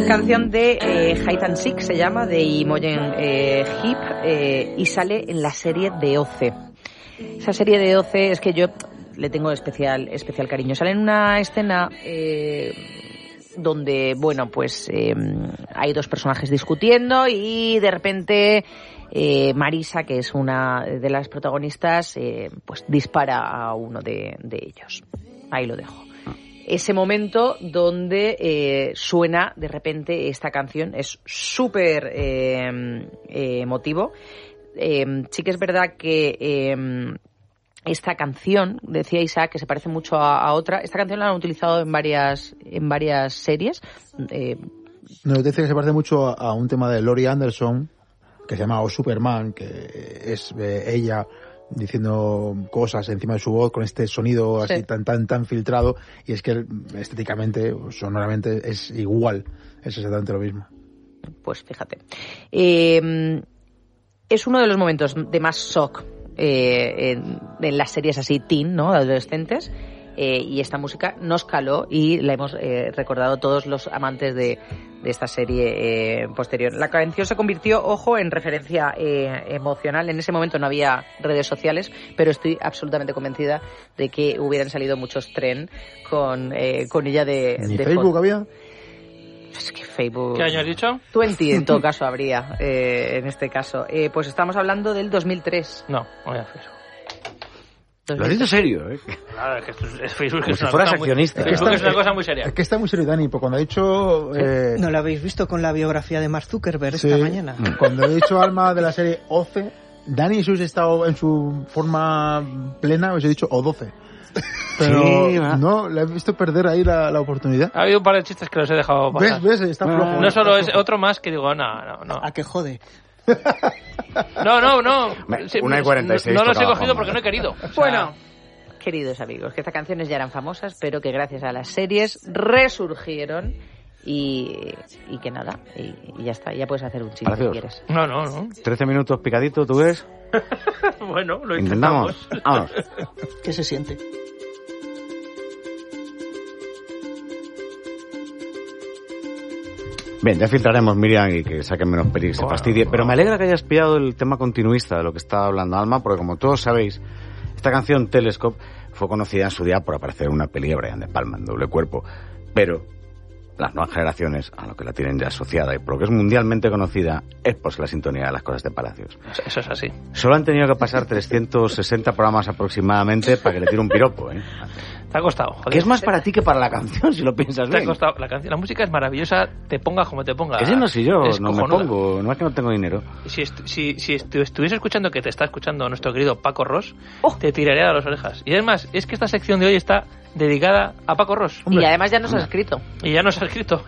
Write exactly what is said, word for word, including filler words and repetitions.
Canción de eh, Hide and Seek se llama, de Imogen eh, Heap, eh, y sale en la serie de O C. Esa serie de O C es que yo le tengo especial especial cariño. Sale en una escena eh, donde, bueno, pues eh, hay dos personajes discutiendo y de repente eh, Marisa, que es una de las protagonistas, eh, pues dispara a uno de, de ellos. Ahí lo dejo. Ese momento donde eh, suena de repente esta canción es súper eh, eh, emotivo. Eh, sí que es verdad que eh, esta canción, decía Isaac, que se parece mucho a, a otra. Esta canción la han utilizado en varias en varias series. Eh, no, dice que se parece mucho a, a un tema de Laurie Anderson que se llama O Superman, que es eh, ella diciendo cosas encima de su voz con este sonido así sí. tan tan tan filtrado, y es que estéticamente, sonoramente es igual, es exactamente lo mismo. Pues fíjate, eh, es uno de los momentos de más shock eh, en, en las series así teen, ¿no?, de adolescentes. Eh, y esta música nos caló y la hemos eh, recordado todos los amantes de, de esta serie eh, posterior. La canción se convirtió, ojo, en referencia eh, emocional. En ese momento no había redes sociales, pero estoy absolutamente convencida de que hubieran salido muchos tren con, eh, con ella de... ¿Ni de Facebook había? Es que Facebook... ¿Qué año has dicho? veinte en todo caso habría, eh, en este caso. Eh, pues estamos hablando del dos mil tres. No, voy a hacer eso. Lo has dicho serio, ¿eh? Claro, es que esto es Facebook. Como es si una fueras cosa muy- accionista. Facebook Es que es está- una cosa muy seria. Es que está muy serio, Dani, porque cuando ha dicho... Eh, ¿No lo habéis visto con la biografía de Mark Zuckerberg sí, esta mañana? Cuando he dicho Alma de la serie O C, Dani, si hubiese estado en su forma plena, hubiese dicho O doce. Pero Sí, va. no, le he visto perder ahí la, la oportunidad. Ha habido un par de chistes que los he dejado pasar. ¿Ves? ¿Ves? Está flojo. No está solo es flojo. otro más que digo, no, no, no. ¿A qué jode? No, no, no. Me- Sí, una y cuarenta y seis No, no los he tocaba cogido fondo. porque no he querido. O sea, Bueno, queridos amigos, que estas canciones ya eran famosas, pero que gracias a las series resurgieron y, y que nada, y, y ya está, ya puedes hacer un chiste si Palacios. quieres. No, no, no. trece minutos picadito, ¿tú ves? Bueno, lo Intentamos. intentamos. Vamos. ¿Qué se siente? Bien, ya filtraremos, Miriam, y que saquen menos peli y se Bueno, fastidie. Pero bueno. me alegra que hayas pillado el tema continuista de lo que estaba hablando Alma, porque como todos sabéis, esta canción Telescope fue conocida en su día por aparecer en una peli de Brian De Palma en Doble Cuerpo. Pero las nuevas generaciones, a lo que la tienen ya asociada y por lo que es mundialmente conocida, es por la sintonía de Las Cosas de Palacios. Eso es así. Solo han tenido que pasar trescientos sesenta programas aproximadamente para que le tire un piropo, ¿eh? Te ha costado, joder. Que es más para ti que para la canción, si lo piensas Te ha bien. costado. La canción, la música es maravillosa, te pongas como te pongas. Ese no soy yo, Es no me cojonuda. pongo, no es que no tengo dinero. Si, estu- si, si estu- estuviese escuchando que te está escuchando nuestro querido Paco Ross, Oh. te tiraría de las orejas. Y además, es que esta sección de hoy está dedicada a Paco Ross. Y además ya nos ha escrito. Y ya nos ha escrito.